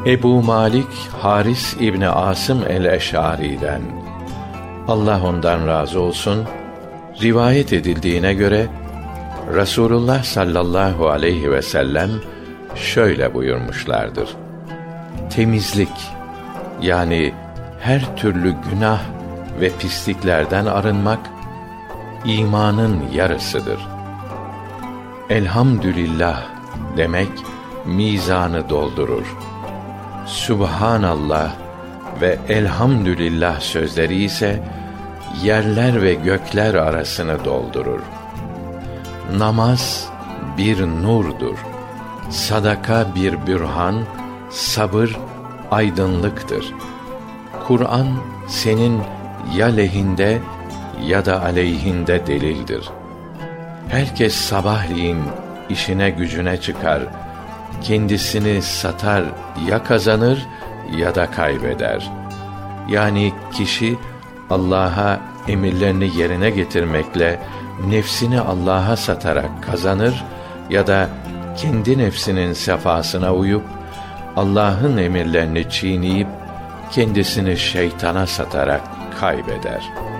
Ebu Malik Haris İbni Asım el-Eş'ari'den, Allah ondan razı olsun, rivayet edildiğine göre Resulullah sallallahu aleyhi ve sellem şöyle buyurmuşlardır: temizlik, yani her türlü günah ve pisliklerden arınmak imanın yarısıdır. Elhamdülillah demek mizanı doldurur. Subhanallah ve elhamdülillah sözleri ise yerler ve gökler arasını doldurur. Namaz bir nurdur. Sadaka bir bürhan, sabır aydınlıktır. Kur'an senin ya lehinde ya da aleyhinde delildir. Herkes sabahleyin işine gücüne çıkar, kendisini satar, ya kazanır ya da kaybeder. Yani kişi Allah'a emirlerini yerine getirmekle nefsini Allah'a satarak kazanır ya da kendi nefsinin sefasına uyup Allah'ın emirlerini çiğneyip kendisini şeytana satarak kaybeder.